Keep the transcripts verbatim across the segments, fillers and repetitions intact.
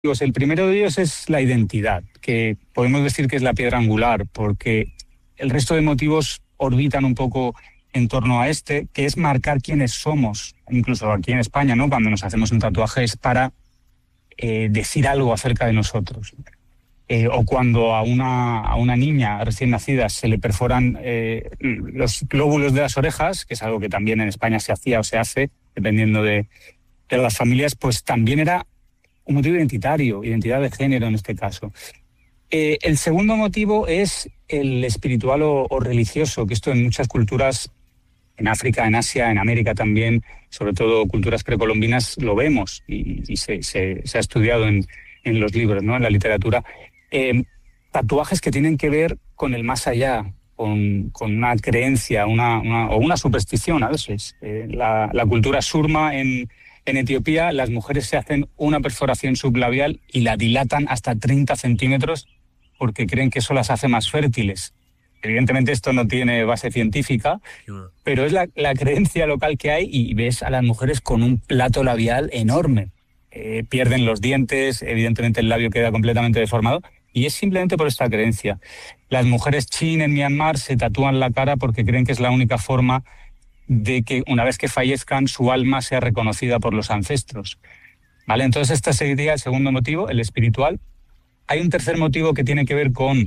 El primero de ellos es la identidad, que podemos decir que es la piedra angular, porque el resto de motivos orbitan un poco en torno a este, que es marcar quiénes somos. Incluso aquí en España, ¿no? Cuando nos hacemos un tatuaje es para eh, decir algo acerca de nosotros. Eh, o cuando a una, a una niña recién nacida se le perforan eh, los glóbulos de las orejas, que es algo que también en España se hacía o se hace, dependiendo de, de las familias, pues también era un motivo identitario, identidad de género en este caso. Eh, el segundo motivo es el espiritual o, o religioso, que esto en muchas culturas, en África, en Asia, en América también, sobre todo culturas precolombinas, lo vemos y, y se, se, se ha estudiado en, en los libros, ¿no? En la literatura. Eh, tatuajes que tienen que ver con el más allá, con, con una creencia una, una, o una superstición a veces. Eh, la, la cultura surma en... En Etiopía, las mujeres se hacen una perforación sublabial y la dilatan hasta treinta centímetros porque creen que eso las hace más fértiles. Evidentemente esto no tiene base científica, pero es la, la creencia local que hay y ves a las mujeres con un plato labial enorme. Eh, pierden los dientes, evidentemente el labio queda completamente deformado y es simplemente por esta creencia. Las mujeres chin en Myanmar se tatúan la cara porque creen que es la única forma de que una vez que fallezcan su alma sea reconocida por los ancestros. ¿Vale? Entonces este sería el segundo motivo, el espiritual. Hay un tercer motivo que tiene que ver con,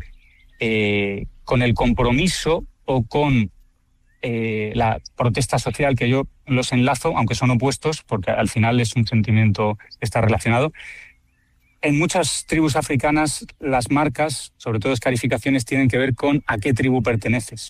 eh, con el compromiso o con eh, la protesta social, que yo los enlazo, aunque son opuestos, porque al final es un sentimiento que está relacionado. En muchas tribus africanas las marcas, sobre todo escarificaciones, tienen que ver con a qué tribu perteneces.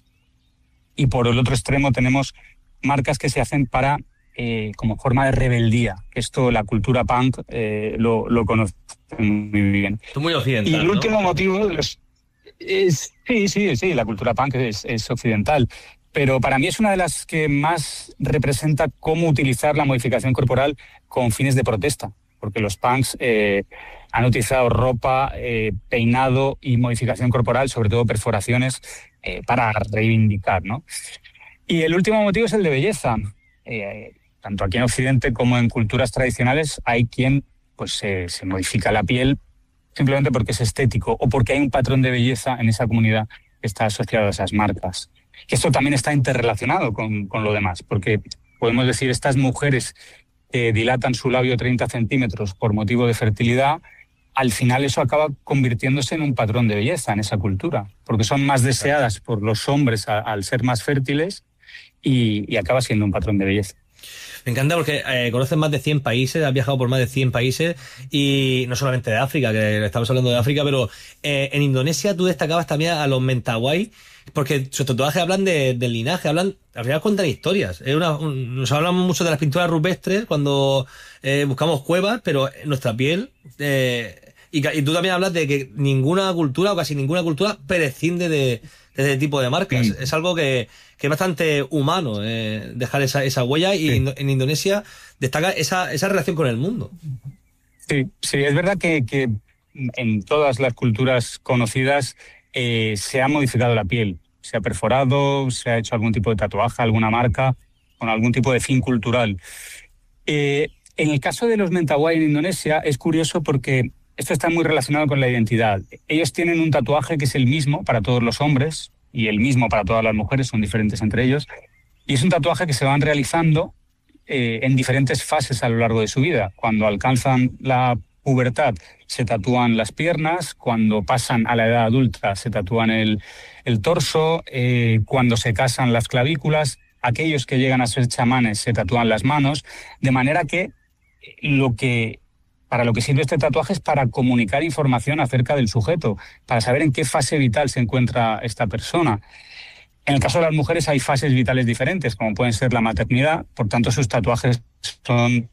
Y por el otro extremo tenemos marcas que se hacen para eh, como forma de rebeldía, que esto la cultura punk eh, lo, lo conoce muy bien. Esto es muy occidental, y el ¿no? último motivo de los, es, sí, sí, sí, la cultura punk es, es occidental, pero para mí es una de las que más representa cómo utilizar la modificación corporal con fines de protesta, porque los punks eh, han utilizado ropa, eh, peinado y modificación corporal, sobre todo perforaciones, eh, para reivindicar, ¿no? Y el último motivo es el de belleza. Eh, tanto aquí en Occidente como en culturas tradicionales hay quien pues, se, se modifica la piel simplemente porque es estético o porque hay un patrón de belleza en esa comunidad que está asociado a esas marcas. Y esto también está interrelacionado con, con lo demás, porque podemos decir estas mujeres que dilatan su labio treinta centímetros por motivo de fertilidad, al final eso acaba convirtiéndose en un patrón de belleza en esa cultura, porque son más deseadas por los hombres a, al ser más fértiles y, y acaba siendo un patrón de belleza. Me encanta porque eh, conoces más de cien países, has viajado por más de cien países y no solamente de África, que estamos hablando de África, pero eh, en Indonesia tú destacabas también a los Mentawai, porque sus tatuajes hablan de, del linaje, hablan, al final cuentan historias. Es una, un, nos hablamos mucho de las pinturas rupestres cuando eh, buscamos cuevas, pero nuestra piel... Eh, y, y tú también hablas de que ninguna cultura o casi ninguna cultura prescinde de, de este tipo de marcas. Sí. Es algo que, que es bastante humano, eh, dejar esa, esa huella y sí. En Indonesia destaca esa, esa relación con el mundo. Sí, sí, es verdad que, que en todas las culturas conocidas eh, se ha modificado la piel, se ha perforado, se ha hecho algún tipo de tatuaje, alguna marca, con algún tipo de fin cultural. Eh, en el caso de los Mentawai en Indonesia es curioso porque esto está muy relacionado con la identidad. Ellos tienen un tatuaje que es el mismo para todos los hombres y el mismo para todas las mujeres, son diferentes entre ellos, y es un tatuaje que se van realizando eh, en diferentes fases a lo largo de su vida. Cuando alcanzan la pubertad se tatúan las piernas, cuando pasan a la edad adulta se tatúan el, el torso, eh, cuando se casan las clavículas, aquellos que llegan a ser chamanes se tatúan las manos, de manera que lo que... Para lo que sirve este tatuaje es para comunicar información acerca del sujeto, para saber en qué fase vital se encuentra esta persona. En el caso de las mujeres hay fases vitales diferentes, como pueden ser la maternidad, por tanto sus tatuajes son,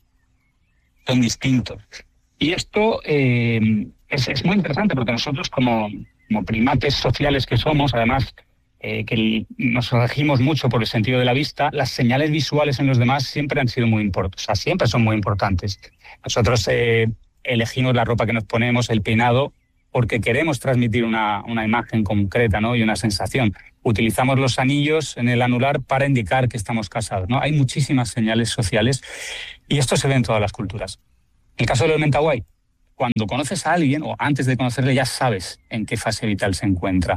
son distintos. Y esto eh, es, es muy interesante porque nosotros como, como primates sociales que somos, además eh, que nos regimos mucho por el sentido de la vista, las señales visuales en los demás siempre han sido muy importantes, o sea, siempre son muy importantes. Nosotros eh, elegimos la ropa que nos ponemos, el peinado, porque queremos transmitir una, una imagen concreta, ¿no? Y una sensación. Utilizamos los anillos en el anular para indicar que estamos casados, ¿no? Hay muchísimas señales sociales y esto se ve en todas las culturas. En el caso de los Mentawai, cuando conoces a alguien, o antes de conocerle, ya sabes en qué fase vital se encuentra.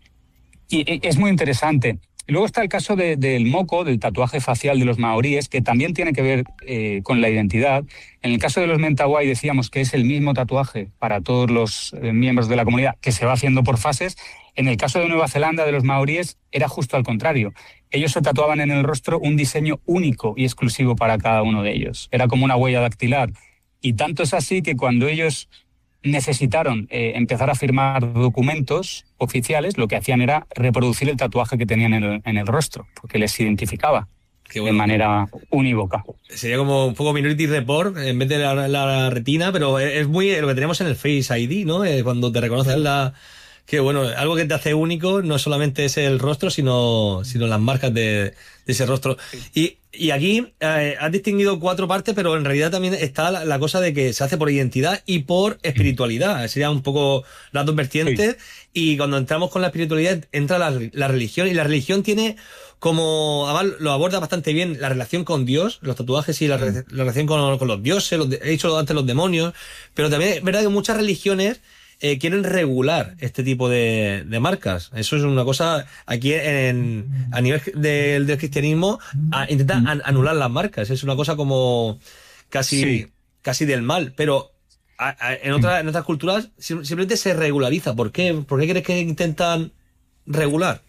Y es muy interesante. Luego está el caso de, del moco, del tatuaje facial de los maoríes, que también tiene que ver eh, con la identidad. En el caso de los Mentawai decíamos que es el mismo tatuaje para todos los eh, miembros de la comunidad, que se va haciendo por fases. En el caso de Nueva Zelanda, de los maoríes, era justo al contrario. Ellos se tatuaban en el rostro un diseño único y exclusivo para cada uno de ellos. Era como una huella dactilar. Y tanto es así que cuando ellos necesitaron eh, empezar a firmar documentos oficiales, lo que hacían era reproducir el tatuaje que tenían en el, en el rostro, porque les identificaba Qué bueno. de manera unívoca. Sería como un poco Minority Report en vez de la, la retina, pero es muy lo que tenemos en el Face I D, ¿no? Eh, cuando te reconoces la... Qué bueno, algo que te hace único no solamente es el rostro, sino, sino las marcas de, de ese rostro. Y, y aquí eh, has distinguido cuatro partes, pero en realidad también está la, la cosa de que se hace por identidad y por espiritualidad. Serían un poco las dos vertientes. Sí. Y cuando entramos con la espiritualidad, entra la, la religión. Y la religión tiene como, además lo aborda bastante bien, la relación con Dios, los tatuajes y la, la relación con, con los dioses, los, he dicho antes los demonios. Pero también es verdad que muchas religiones Eh, quieren regular este tipo de, de marcas. Eso es una cosa aquí en, a nivel del, del cristianismo, a, intentan an, anular las marcas. Es una cosa como casi, sí. casi del mal. Pero a, a, en, otra, en otras culturas simplemente se regulariza. ¿Por qué? ¿Por qué crees que intentan regular?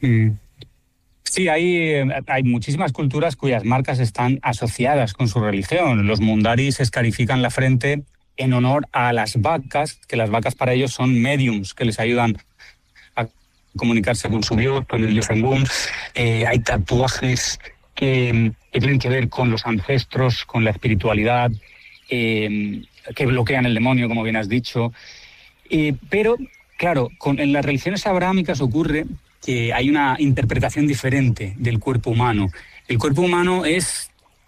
Sí, hay, hay muchísimas culturas cuyas marcas están asociadas con su religión. Los mundaris escarifican la frente en honor a las vacas, que las vacas para ellos son mediums que les ayudan a comunicarse con su dios, con el dios Engún. Eh, hay tatuajes que, que tienen que ver con los ancestros, con la espiritualidad, eh, que bloquean el demonio, como bien has dicho. Eh, pero, claro, con, en las religiones abrahámicas ocurre que hay una interpretación diferente del cuerpo humano. El cuerpo humano es,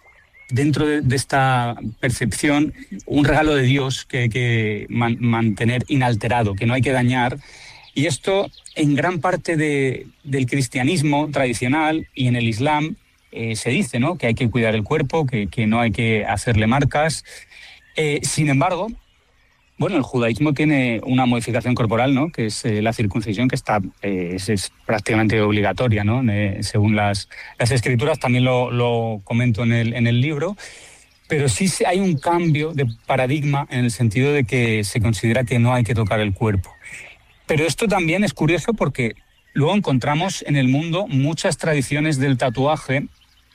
dentro de, de esta percepción, un regalo de Dios que hay que man, mantener inalterado, que no hay que dañar. Y esto, en gran parte de, del cristianismo tradicional y en el Islam, eh, se dice, ¿no?, que hay que cuidar el cuerpo, que, que no hay que hacerle marcas. Eh, sin embargo, bueno, el judaísmo tiene una modificación corporal, ¿no?, que es eh, la circuncisión, que está eh, es, es prácticamente obligatoria, ¿no?, eh, según las, las escrituras. También lo, lo comento en el, en el libro. Pero sí hay un cambio de paradigma en el sentido de que se considera que no hay que tocar el cuerpo. Pero esto también es curioso porque luego encontramos en el mundo muchas tradiciones del tatuaje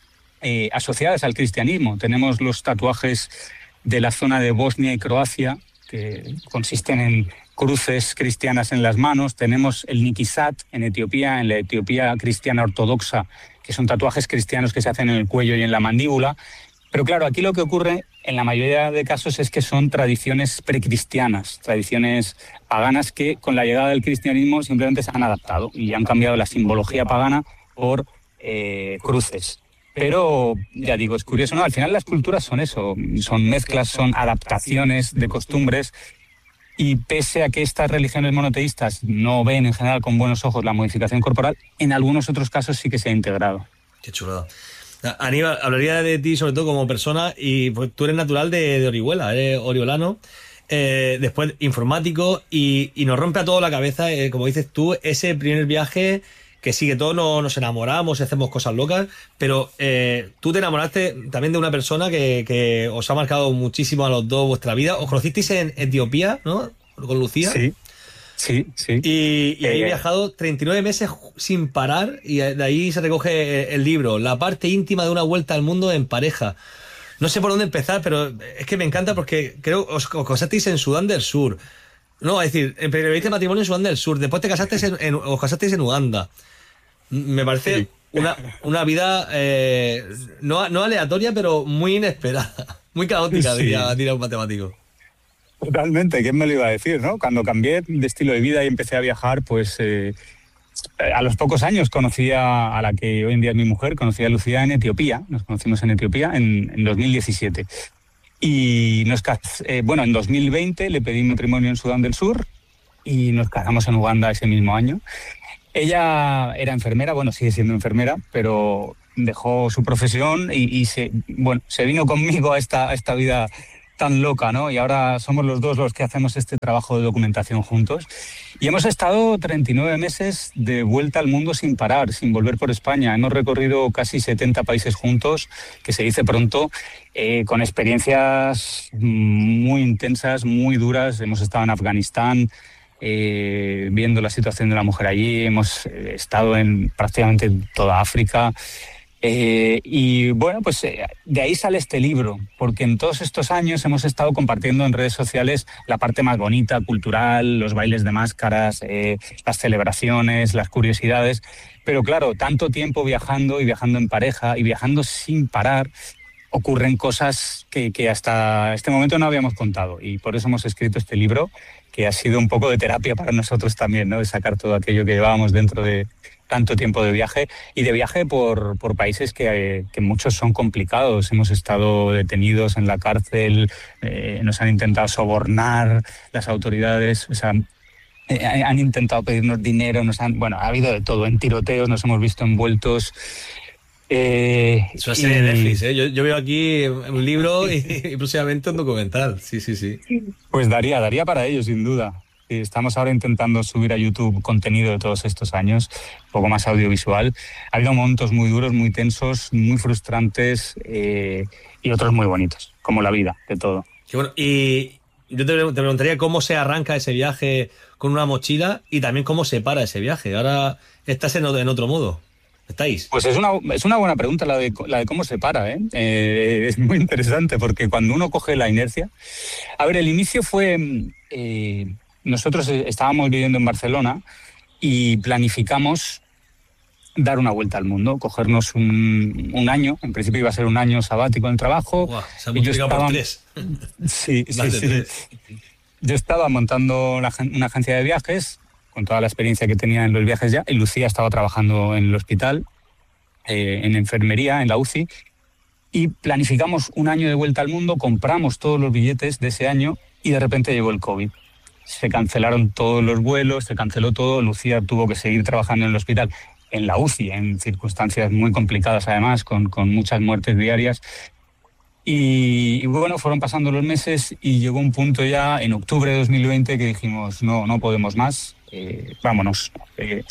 eh, asociadas al cristianismo. Tenemos los tatuajes de la zona de Bosnia y Croacia, que consisten en cruces cristianas en las manos. Tenemos el nikisat en Etiopía, en la Etiopía cristiana ortodoxa, que son tatuajes cristianos que se hacen en el cuello y en la mandíbula. Pero claro, aquí lo que ocurre en la mayoría de casos es que son tradiciones precristianas, tradiciones paganas que con la llegada del cristianismo simplemente se han adaptado y han cambiado la simbología pagana por eh, cruces. Pero, ya digo, es curioso, ¿no? Al final las culturas son eso, son mezclas, son adaptaciones de costumbres, y pese a que estas religiones monoteístas no ven en general con buenos ojos la modificación corporal, en algunos otros casos sí que se ha integrado. Qué chulada. Aníbal, hablaría de ti sobre todo como persona, y pues tú eres natural de, de Orihuela, eres oriolano, eh, después informático, y, y nos rompe a todos la cabeza, eh, como dices tú, ese primer viaje que sí, que todos nos, nos enamoramos y hacemos cosas locas, pero eh, tú te enamoraste también de una persona que, que os ha marcado muchísimo a los dos vuestra vida. Os conocisteis en Etiopía, ¿no? Con Lucía. Sí, sí, sí. Y, y ahí he Eh, viajado treinta y nueve meses sin parar, y de ahí se recoge el libro, La parte íntima de una vuelta al mundo en pareja. No sé por dónde empezar, pero es que me encanta porque creo que os, os casasteis en Sudán del Sur. No, es decir, previsteis matrimonio en Sudán del Sur, después te casasteis en, en, os casasteis en Uganda. Me parece sí. una, una vida eh, no, no aleatoria, pero muy inesperada, muy caótica, sí. diría, diría un matemático. Totalmente, ¿quién me lo iba a decir, no? Cuando cambié de estilo de vida y empecé a viajar, pues eh, a los pocos años conocí a, a la que hoy en día es mi mujer, conocí a Lucía en Etiopía, nos conocimos en Etiopía en, en dos mil diecisiete. Y nos cas- eh, bueno, en dos mil veinte le pedí matrimonio en Sudán del Sur y nos casamos en Uganda ese mismo año. Ella era enfermera, bueno, sigue siendo enfermera, pero dejó su profesión y, y se, bueno, se vino conmigo a esta, a esta vida tan loca, ¿no? Y ahora somos los dos los que hacemos este trabajo de documentación juntos. Y hemos estado treinta y nueve meses de vuelta al mundo sin parar, sin volver por España. Hemos recorrido casi setenta países juntos, que se dice pronto, eh, con experiencias muy intensas, muy duras. Hemos estado en Afganistán, eh, viendo la situación de la mujer allí. Hemos estado en prácticamente toda África. Eh, y bueno, pues eh, de ahí sale este libro, porque en todos estos años hemos estado compartiendo en redes sociales la parte más bonita, cultural, los bailes de máscaras, eh, las celebraciones, las curiosidades, pero claro, tanto tiempo viajando y viajando en pareja y viajando sin parar, ocurren cosas que, que hasta este momento no habíamos contado, y por eso hemos escrito este libro, que ha sido un poco de terapia para nosotros también, ¿no? De sacar todo aquello que llevábamos dentro de tanto tiempo de viaje, y de viaje por, por países que, que muchos son complicados. Hemos estado detenidos en la cárcel, eh, nos han intentado sobornar las autoridades, o sea, eh, han intentado pedirnos dinero, nos han, bueno, ha habido de todo, en tiroteos nos hemos visto envueltos. Eh, es una serie y... de Netflix, ¿eh? Yo, yo veo aquí un libro y, y próximamente un documental, sí, sí, sí. Pues daría, daría para ello, sin duda. Estamos ahora intentando subir a YouTube contenido de todos estos años, un poco más audiovisual. Ha habido momentos muy duros, muy tensos, muy frustrantes, eh, y otros muy bonitos, como la vida, de todo. Qué bueno. Y yo te, te preguntaría cómo se arranca ese viaje con una mochila y también cómo se para ese viaje. Ahora estás en, en otro modo. ¿Estáis? Pues es una, es una buena pregunta la de, la de cómo se para, ¿eh? Eh, es muy interesante, porque cuando uno coge la inercia... A ver, el inicio fue... Eh, nosotros estábamos viviendo en Barcelona y planificamos dar una vuelta al mundo, cogernos un, un año, en principio iba a ser un año sabático en trabajo. Wow, se ha multiplicado por tres. Sí, sí, sí. Tres. Yo estaba montando una, una agencia de viajes, con toda la experiencia que tenía en los viajes ya, y Lucía estaba trabajando en el hospital, eh, en enfermería, en la U C I, y planificamos un año de vuelta al mundo, compramos todos los billetes de ese año y de repente llegó el COVID. Se cancelaron todos los vuelos, se canceló todo. Lucía tuvo que seguir trabajando en el hospital, en la U C I, en circunstancias muy complicadas además, con, con muchas muertes diarias. Y, y bueno, fueron pasando los meses y llegó un punto ya en octubre de dos mil veinte que dijimos, no, no podemos más, eh, vámonos. Eh,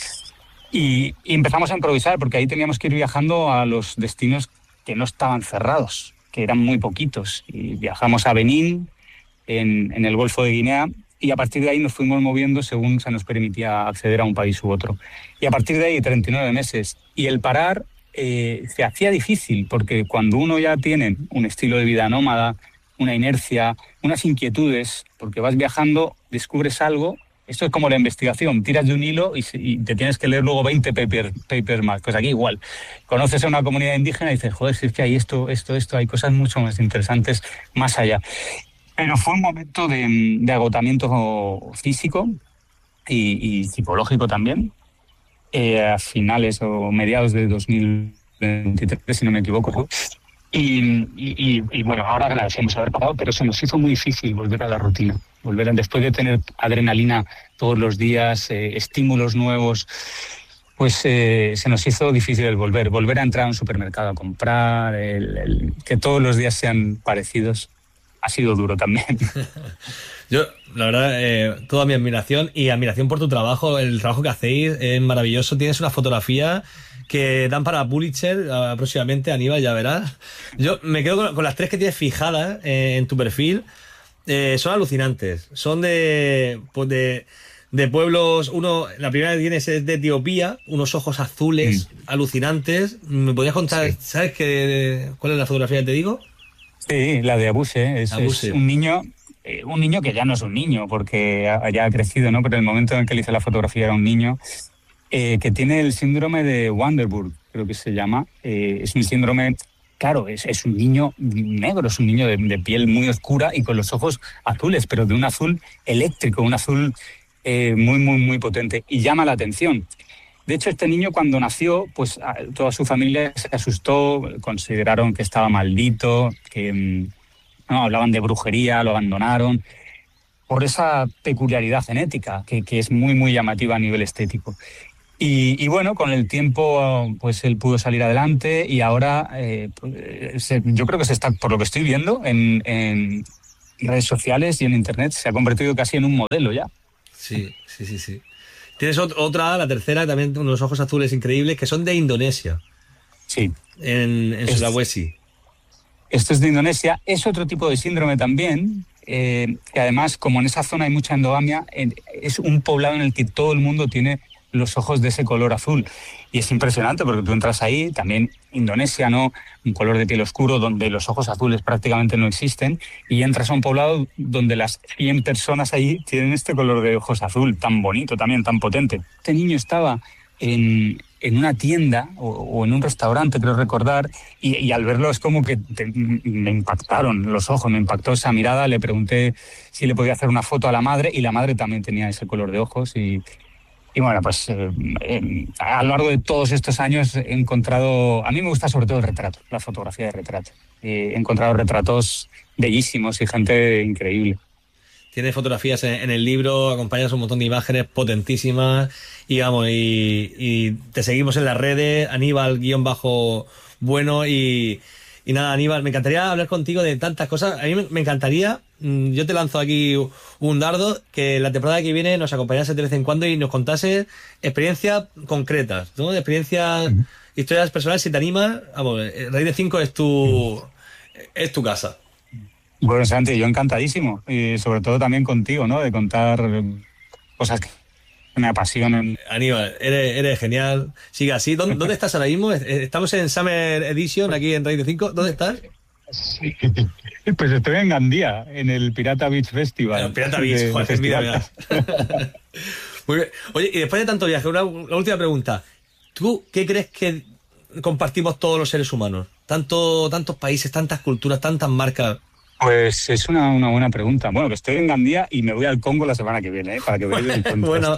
y, y empezamos a improvisar, porque ahí teníamos que ir viajando a los destinos que no estaban cerrados, que eran muy poquitos. Y viajamos a Benín, en, en el Golfo de Guinea, y a partir de ahí nos fuimos moviendo según se nos permitía acceder a un país u otro. Y a partir de ahí, treinta y nueve meses. Y el parar eh, se hacía difícil, porque cuando uno ya tiene un estilo de vida nómada, una inercia, unas inquietudes, porque vas viajando, descubres algo. Esto es como la investigación, tiras de un hilo y, y te tienes que leer luego veinte papers, papers más. Pues aquí igual. Conoces a una comunidad indígena y dices, joder, si es que hay esto, esto, esto, hay cosas mucho más interesantes más allá. Pero fue un momento de, de agotamiento físico y, y psicológico también, eh, a finales o mediados de dos mil veintitrés, si no me equivoco. Y, y, y bueno, ahora agradecemos haber pagado, pero se nos hizo muy difícil volver a la rutina. Volver a, después de tener adrenalina todos los días, eh, estímulos nuevos, pues eh, se nos hizo difícil el volver. Volver a entrar a un supermercado a comprar, el, el, que todos los días sean parecidos. Ha sido duro también. Yo, la verdad, eh, toda mi admiración y admiración por tu trabajo. El trabajo que hacéis es maravilloso. Tienes una fotografía que dan para Pulitzer uh, próximamente, Aníbal, ya verás. Yo me quedo con, con las tres que tienes fijadas eh, en tu perfil. Eh, son alucinantes. Son de, pues de, de pueblos. Uno, la primera que tienes es de Etiopía, unos ojos azules mm. alucinantes. ¿Me podrías contar, sí. sabes qué, cuál es la fotografía que te digo? Sí, la de Abuse. Es, Abuse. es un niño, eh, un niño que ya no es un niño, porque ya ha crecido, ¿no? Pero en el momento en que le hice la fotografía era un niño eh, que tiene el síndrome de Wanderburg, creo que se llama. Eh, es un síndrome, claro, es, es un niño negro, es un niño de, de piel muy oscura y con los ojos azules, pero de un azul eléctrico, un azul eh, muy, muy, muy potente, y llama la atención. De hecho, este niño cuando nació, pues toda su familia se asustó, consideraron que estaba maldito, que no, hablaban de brujería, lo abandonaron, por esa peculiaridad genética que, que es muy, muy llamativa a nivel estético. Y, y bueno, con el tiempo, pues él pudo salir adelante y ahora eh, pues, se, yo creo que se está, por lo que estoy viendo, en, en, redes sociales y en Internet se ha convertido casi en un modelo ya. Sí, sí, sí, sí. Tienes otra, la tercera, también unos ojos azules increíbles, que son de Indonesia. Sí. En, en es, Sulawesi. Esto es de Indonesia. Es otro tipo de síndrome también, eh, que además, como en esa zona hay mucha endogamia, eh, es un poblado en el que todo el mundo tiene los ojos de ese color azul. Y es impresionante porque tú entras ahí, también Indonesia, ¿no? Un color de piel oscuro donde los ojos azules prácticamente no existen, y entras a un poblado donde las cien personas ahí tienen este color de ojos azul, tan bonito también, tan potente. Este niño estaba en, en una tienda o, o en un restaurante, creo recordar, y, y al verlo es como que te, me impactaron los ojos, me impactó esa mirada. Le pregunté si le podía hacer una foto a la madre, y la madre también tenía ese color de ojos. Y Y bueno, pues eh, eh, a lo largo de todos estos años he encontrado, a mí me gusta sobre todo el retrato, la fotografía de retrato. Eh, he encontrado retratos bellísimos y gente increíble. Tienes fotografías en, en el libro, acompañas un montón de imágenes potentísimas y vamos, y, y te seguimos en las redes, Aníbal guión bajo bueno, y, y nada, Aníbal, me encantaría hablar contigo de tantas cosas. A mí me, me encantaría, yo te lanzo aquí un dardo, que la temporada que viene nos acompañase de vez en cuando y nos contase experiencias concretas, ¿no? Experiencias, uh-huh. historias personales, si te animas. Vamos, Raíz de cinco es tu, es tu casa. Bueno, Santi, yo encantadísimo, y sobre todo también contigo, ¿no? De contar cosas que me apasionan. Aníbal, eres, eres genial. Sigue así. ¿Dónde, ¿Dónde estás ahora mismo? Estamos en Summer Edition, aquí en Raíz de cinco. ¿Dónde estás? Sí. Pues estoy en Gandía, en el Pirata Beach Festival. El Pirata Beach, de, joder, de mira, mira. Muy bien. Oye, y después de tanto viaje, una, una última pregunta. ¿Tú qué crees que compartimos todos los seres humanos? Tanto, tantos países, tantas culturas, tantas marcas. Pues es una, una buena pregunta. Bueno, que estoy en Gandía y me voy al Congo la semana que viene, ¿eh? Para que veáis el contraste. Bueno.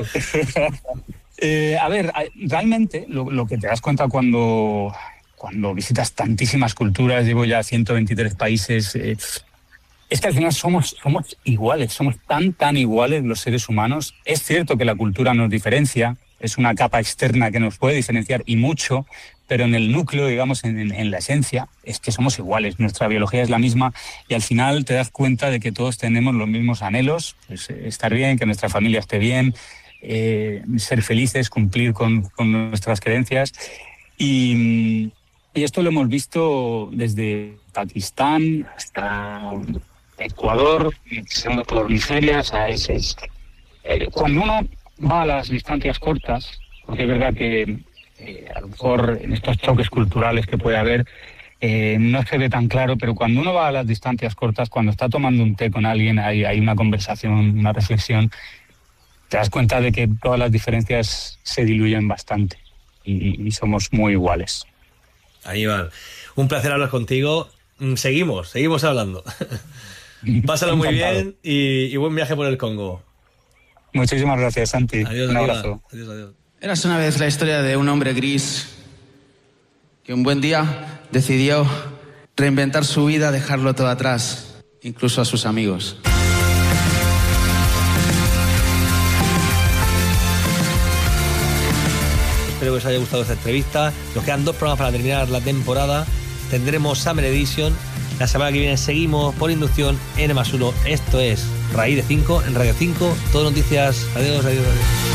eh, a ver, realmente lo, lo que te das cuenta cuando, cuando visitas tantísimas culturas, llevo ya ciento veintitrés países, eh, es que al final somos, somos iguales, somos tan, tan iguales los seres humanos. Es cierto que la cultura nos diferencia, es una capa externa que nos puede diferenciar y mucho, pero en el núcleo, digamos, en, en, en la esencia, es que somos iguales, nuestra biología es la misma, y al final te das cuenta de que todos tenemos los mismos anhelos, pues, estar bien, que nuestra familia esté bien, eh, ser felices, cumplir con, con nuestras creencias. Y, y esto lo hemos visto desde Pakistán hasta Ecuador, pasando por Nigeria, o sea, es, es, eh, cuando uno va a las distancias cortas, porque es verdad que Eh, a lo mejor en estos choques culturales que puede haber eh, no se ve tan claro, pero cuando uno va a las distancias cortas, cuando está tomando un té con alguien, hay, hay una conversación, una reflexión, te das cuenta de que todas las diferencias se diluyen bastante y, y somos muy iguales. Aníbal, un placer hablar contigo. Seguimos, seguimos hablando. Pásalo muy bien y, y buen viaje por el Congo. Muchísimas gracias, Santi. Adiós, un Aníbal. abrazo. Adiós, adiós. Érase una vez la historia de un hombre gris que un buen día decidió reinventar su vida, dejarlo todo atrás, incluso a sus amigos. Espero que os haya gustado esta entrevista. Nos quedan dos programas para terminar la temporada. Tendremos Summer Edition. La semana que viene seguimos por inducción N más uno. Esto es Raíz de cinco en Radio cinco. Todo noticias. Adiós, adiós, adiós.